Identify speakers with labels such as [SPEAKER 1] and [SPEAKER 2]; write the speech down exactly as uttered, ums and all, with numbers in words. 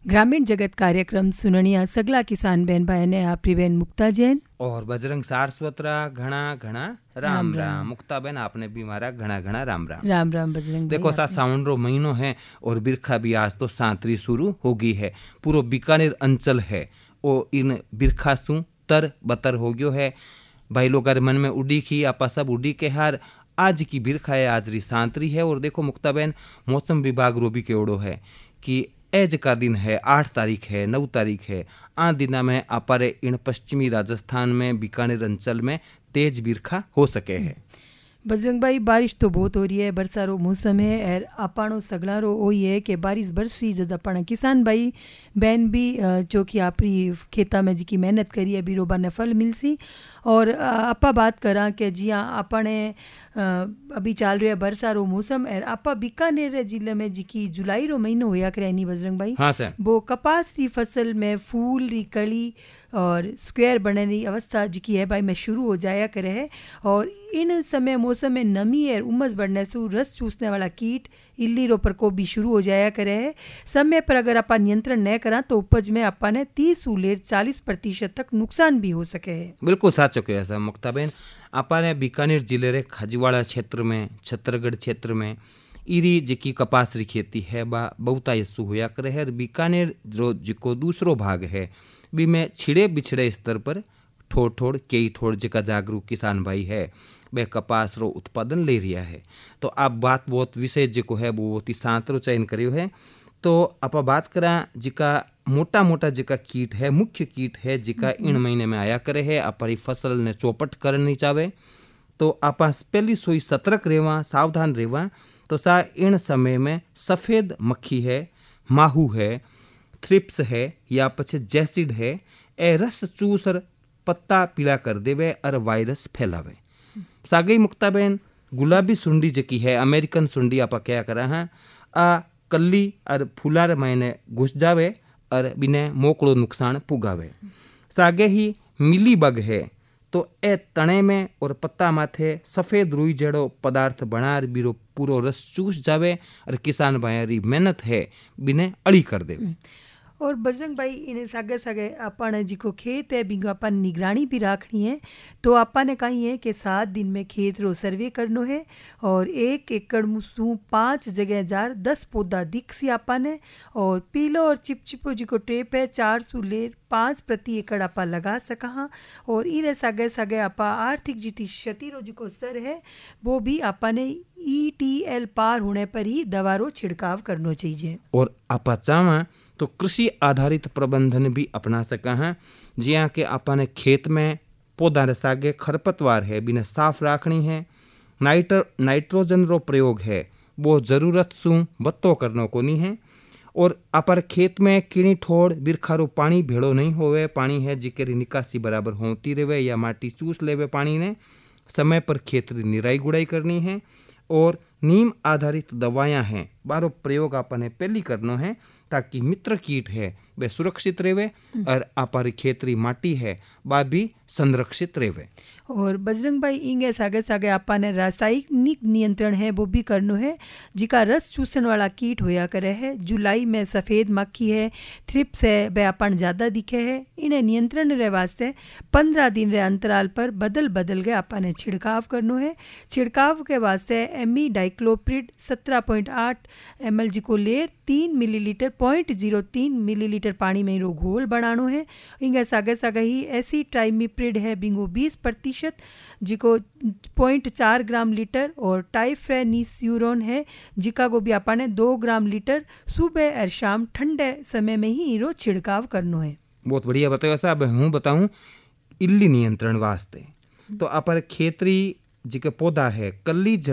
[SPEAKER 1] ग्रामीण जगत कार्यक्रम सुननिया सगला किसान बहन भाई ने आपरी बहन मुक्ता जैन
[SPEAKER 2] और बजरंग सारस्वतरा घना घना राम राम, राम। मुक्ता बहन आपने भी मारा घना घना राम राम
[SPEAKER 1] राम राम बजरंग।
[SPEAKER 2] देखो सा सावन रो महीनो है और बिरखा भी आज तो सांतरी शुरू हो गई है। पूरा बीकानेर अंचल है वो इन बिरखा सु तर बतर हो गयो है। भाई लोग मन में उड़ी की आपा सब उड़ी के हार आज की बिरखा है, आज री सांतरी है। और देखो मुक्ता बहन मौसम विभाग रो भी केवड़ो है कि एज का दिन है, आठ तारीख है, नौ तारीख है। आ दिना में अपारे इन पश्चिमी राजस्थान में बीकानेर अंचल में तेज बिरखा हो सके है।
[SPEAKER 1] बजरंग भाई बारिश तो बहुत हो रही है, बरसा रो मौसम है और अपाणो सगला रो वही है कि बारिश बरसी जब अपन किसान भाई बहन भी जो कि आपरी खेता में जी मेहनत करी है बीरोबा ने फल मिलसी। और आपा बात करा कि जिया अपने अभी चल रहा है बरसा रो मौसम और आपा बीकानेर जिले में जी की जुलाई रो महीनो होया करे नहीं बजरंग भाई।
[SPEAKER 2] हाँ सर।
[SPEAKER 1] वो कपास की फसल में फूल री कली और स्क्वायर बनने की अवस्था जी की है भाई में शुरू हो जाया करे है। और इन समय मौसम में नमी और उमस बढ़ने से रस चूसने वाला कीट इल्ली रो प्रकोप भी शुरू हो जाया करे है। समय पर अगर अपन नियंत्रण न करा तो उपज में अपन ने तीस से चालीस प्रतिशत तक नुकसान भी हो सके है।
[SPEAKER 2] बिल्कुल साचो कहो सर मुक्ता बहन। अपन बीकानेर जिले रे खजवाड़ा क्षेत्र में, छत्तरगढ़ क्षेत्र में इरी जिकी कपास री खेती है बा बहुता यस्सु होया करे है। और बीकानेर जो जिको दूसरो भाग है भी में छिड़े बिछड़े स्तर पर ठोड़ ठोड़ कई ठोड़ जिका जागरूक किसान भाई है वे कपास रो उत्पादन ले रिया है। तो आप बात बहुत विशेष जिको है वो बहुत ही शांत रो चयन करियो है। तो आप बात करा जिका मोटा मोटा जिका कीट है, मुख्य कीट है जिका इन महीने में आया करे है अपनी फसल ने चौपट करनी चाहे तो आप पहली सोई सतर्क रेवा, सावधान रेवा। तो सा इन समय में सफ़ेद मक्खी है, माहू है, थ्रिप्स है या पछे जैसिड है, ए रस चूसर पत्ता पीला कर देवे और वायरस फैलावे। सागई मुक्ता बहन गुलाबी सुंडी जकी है, अमेरिकन सुंडी आप क्या करा है आ कल्ली और फूलार मायने घुस जावे और बिने मोकड़ो नुकसान पुगावे। सागे ही मिली बग है तो ए तने में और पत्ता माथे सफ़ेद रुई जड़ो पदार्थ बनार बीरो पूरो रस चूस जावे और किसान भाई मेहनत है बिने अड़ी कर देवे।
[SPEAKER 1] और बजरंग भाई इन्हें सागे सागे अपन जी को खेत है बिंगा अपन निगरानी भी रखनी है। तो आपा ने कही है कि सात दिन में खेत रो सर्वे करनो है और एक एकड़ मुसू पाँच जगह जार दस पौधा दिख सी आपा ने। और पीलो और चिपचिपो जी को टेप है चार सौ लेर पाँच प्रति एकड़ आपा लगा सका हाँ। और इन्हें सागे सागे आपा आर्थिक जीती क्षति रो जी को स्तर है वो भी आपा ने ई टी एल पार होने पर ही दवा रो छिड़काव करना चाहिए।
[SPEAKER 2] और आपा चावा तो कृषि आधारित प्रबंधन भी अपना सका है जिया के आपने खेत में पौधा रसागे खरपतवार है बिना साफ रखनी है। नाइट्रो नाइट्रोजन रो प्रयोग है वो जरूरत सु बत्तो करनो को नहीं है। और अपर खेत में किणी ठोड़ बिरखा रो पानी भेड़ो नहीं होवे, पानी है जिकेरी निकासी बराबर होती रहे या माटी चूस लेवे पानी ने। समय पर खेत री निराई गुड़ाई करनी है और नीम आधारित दवायां हैं बारो प्रयोग आपने पहली करनो है ताकि मित्र कीट है वे सुरक्षित रहे और आपारी खेतरी माटी है बा भी संरक्षित रहे।
[SPEAKER 1] और बजरंग भाई इंगे सागे सागे आपा ने रासायनिक नियंत्रण है वो भी करनो है जिका रस चूसन वाला कीट होया करे है। जुलाई में सफ़ेद मक्खी है, थ्रिप्स है वे अपन ज़्यादा दिखे है। इन्हें नियंत्रण रे वास्ते पंद्रह दिन रे अंतराल पर बदल बदल के आपा ने छिड़काव करनो है। छिड़काव के वास्ते एमी डाइक्लोप्रिड सत्रह पॉइंट आठ एम एल जी को लेर तीन मिलीलीटर पॉइंट जीरो तीन मिलीलीटर पानी में रो घोल बनानो है। इंगे सागे सागे ही ऐसी ट्राइमिप्रिड है बिंगो बीस प्रतिशत जिको पॉइंट चार ग्राम लीटर और टाइफ्रेनिस्यूरोन है जिका को भी आपा ने दो ग्राम लीटर सुबह और शाम ठंडे समय में ही इरो छिड़काव करनो है।
[SPEAKER 2] बहुत बढ़िया बताया साहब। हूँ बताऊँ इल्ली नियंत्रण वास्ते तो आप खेतरी जिके पौधा है कल्ली